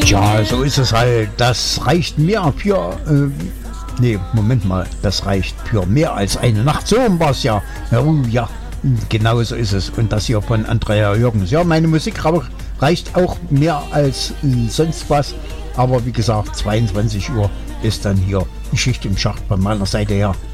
Tja, so ist es halt. Das reicht mehr für... nee, Moment mal. Das reicht für mehr als eine Nacht. So war es ja. Oh, ja, genau so ist es. Und das hier von Andrea Jürgens. Ja, meine Musik reicht auch mehr als sonst was. Aber wie gesagt, 22 Uhr ist dann hier Schicht im Schacht von meiner Seite her.